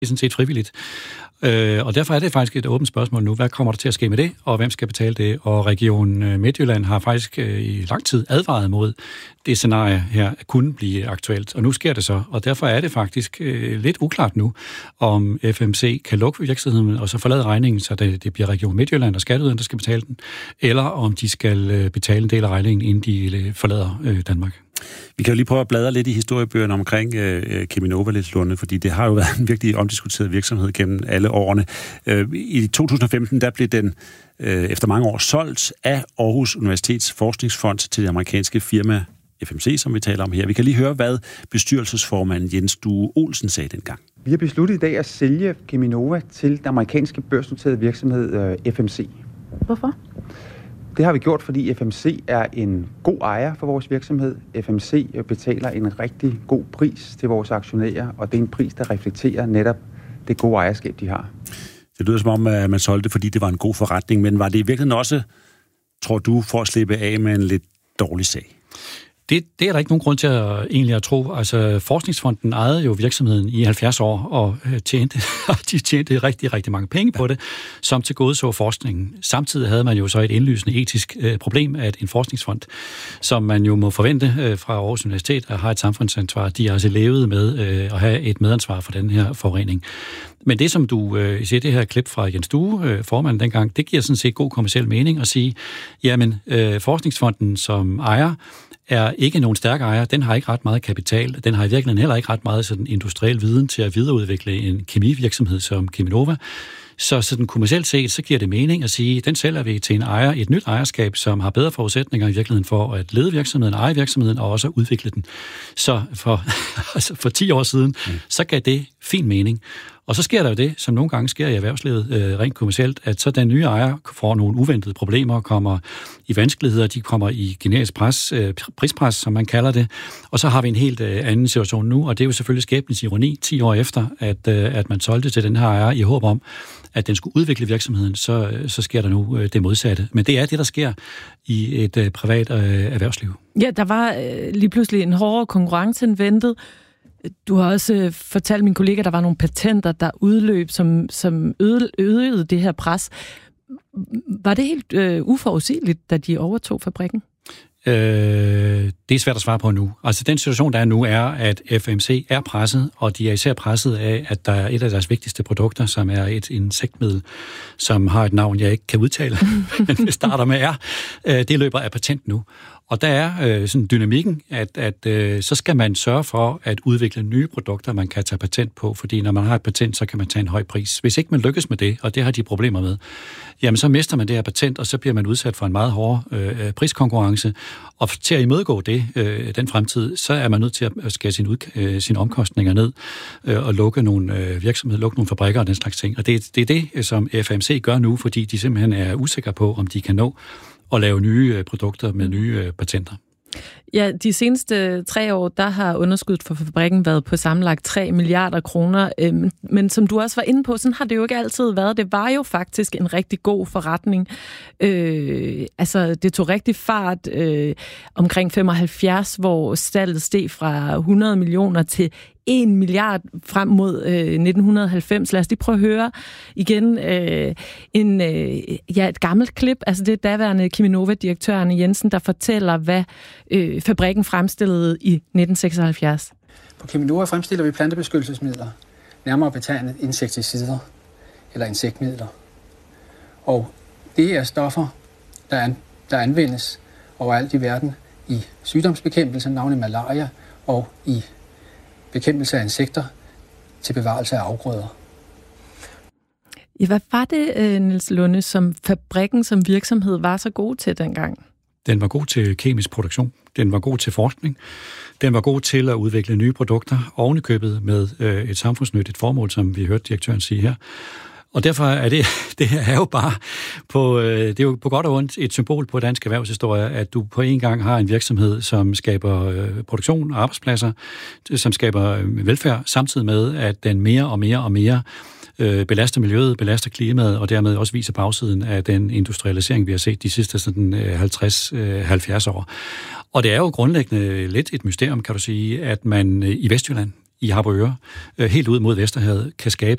sådan set frivilligt. Og derfor er det faktisk et åbent spørgsmål nu. Hvad kommer der til at ske med det, og hvem skal betale det? Og Region Midtjylland har faktisk i lang tid advaret mod det scenarie her kunne blive aktuelt. Og nu sker det så, og derfor er det faktisk lidt uklart nu, om FMC kan lukke virksomheden og så forlade regningen, så det bliver Region Midtjylland og skatteyderne, der skal betale den, eller om de skal betale en del af regningen, inden de forlader Danmark. Vi kan jo lige prøve at bladre lidt i historiebøgerne omkring Cheminova lidt, Lunde, fordi det har jo været en virkelig omdiskuteret virksomhed gennem alle årene. I 2015, der blev den efter mange år solgt af Aarhus Universitets Forskningsfond til det amerikanske firma FMC, som vi taler om her. Vi kan lige høre, hvad bestyrelsesformanden Jens Due Olsen sagde dengang. Vi har besluttet i dag at sælge Cheminova til den amerikanske børsnoterede virksomhed FMC. Hvorfor? Det har vi gjort, fordi FMC er en god ejer for vores virksomhed. FMC betaler en rigtig god pris til vores aktionærer, og det er en pris, der reflekterer netop det gode ejerskab, de har. Det lyder som om, at man solgte, fordi det var en god forretning, men var det i virkeligheden også, tror du, for at slippe af med en lidt dårlig sag? Det er der ikke nogen grund til egentlig at tro. Altså, Forskningsfonden ejede jo virksomheden i 70 år, og de tjente rigtig, rigtig mange penge på det, som tilgodeså forskningen. Samtidig havde man jo så et indlysende etisk problem, at en forskningsfond, som man jo må forvente fra Aarhus Universitet, at har et samfundsansvar, de har altså levet med at have et medansvar for den her forurening. Men det, som du siger, det her klip fra Jens Due, formanden dengang, det giver sådan set god kommerciel mening at sige, jamen, Forskningsfonden som ejer, er ikke nogen stærk ejer. Den har ikke ret meget kapital. Den har i virkeligheden heller ikke ret meget sådan industriel viden til at videreudvikle en kemivirksomhed som Cheminova. Så sådan kommercielt set, så giver det mening at sige, den sælger vi til en ejer i et nyt ejerskab, som har bedre forudsætninger i virkeligheden for at lede virksomheden, eje virksomheden og også udvikle den. Så for 10 år siden, så gav det fin mening. Og så sker der jo det, som nogle gange sker i erhvervslivet rent kommercielt, at så den nye ejer får nogle uventede problemer, kommer i vanskeligheder, de kommer i generisk prispres, som man kalder det. Og så har vi en helt anden situation nu, og det er jo selvfølgelig skæbnens ironi 10 år efter, at man solgte til den her ejer i håb om, at den skulle udvikle virksomheden, så sker der nu det modsatte. Men det er det, der sker i et privat erhvervsliv. Ja, der var lige pludselig en hårdere konkurrence end ventet. Du har også fortalt min kollega, at der var nogle patenter, der udløb, som øgede det her pres. Var det helt uforudsigeligt, da de overtog fabrikken? Det er svært at svare på nu. Altså den situation, der er nu, er, at FMC er presset, og de er især presset af, at der er et af deres vigtigste produkter, som er et insektmiddel, som har et navn, jeg ikke kan udtale, men det starter med R. Det løber af patent nu. Og der er sådan dynamikken, at så skal man sørge for at udvikle nye produkter, man kan tage patent på, fordi når man har et patent, så kan man tage en høj pris. Hvis ikke man lykkes med det, og det har de problemer med, jamen så mister man det her patent, og så bliver man udsat for en meget hård priskonkurrence. Og til at imødegå det, den fremtid, så er man nødt til at skære sine omkostninger ned og lukke nogle virksomheder, lukke nogle fabrikker og den slags ting. Og det er det, som FMC gør nu, fordi de simpelthen er usikre på, om de kan nå at lave nye produkter med nye patenter. Ja, de seneste 3 år, der har underskuddet for fabrikken været på sammenlagt 3 milliarder kroner. Men som du også var inde på, sådan har det jo ikke altid været. Det var jo faktisk en rigtig god forretning. Det tog rigtig fart omkring 75, hvor salget steg fra 100 millioner til 1 milliard frem mod 1990. Lad os lige prøve at høre igen et gammelt klip. Altså det er daværende Cheminova-direktør Arne Jensen, der fortæller, hvad fabrikken fremstillede i 1976. På Cheminova fremstiller vi plantebeskyttelsesmidler, nærmere betegnet insekticider eller insektmidler. Og det er stoffer, der anvendes overalt i verden i sygdomsbekæmpelse, navnlig malaria, og i bekæmpelse af insekter til bevarelse af afgrøder. Ja, hvad var det, Niels Lunde, som fabrikken som virksomhed var så god til dengang? Den var god til kemisk produktion. Den var god til forskning. Den var god til at udvikle nye produkter, ovenikøbet med et samfundsnyttigt formål, som vi hørte direktøren sige her. Og derfor er det her er jo bare det er jo på godt og ondt et symbol på dansk erhvervshistorie, at du på en gang har en virksomhed, som skaber produktion og arbejdspladser, som skaber velfærd, samtidig med, at den mere og mere belaster miljøet, belaster klimaet, og dermed også viser bagsiden af den industrialisering, vi har set de sidste 50-70 år. Og det er jo grundlæggende lidt et mysterium, kan du sige, at man i Vestjylland i Harboøre, helt ud mod Vesterhavet, kan skabe